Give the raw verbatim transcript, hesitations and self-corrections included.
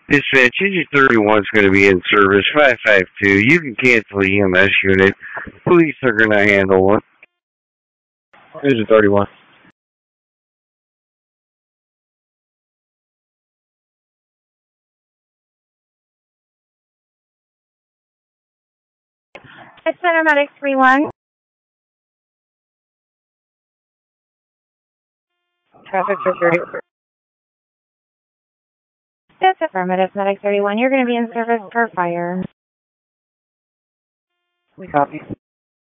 Dispatch, Engine thirty-one is going to be in service, five five two. You can cancel the E M S unit. Police are going to handle it. Engine thirty-one. It's Paramedic three one. Traffic for thirty. That's affirmative, Medic thirty-one. You're going to be in service per fire. We copy.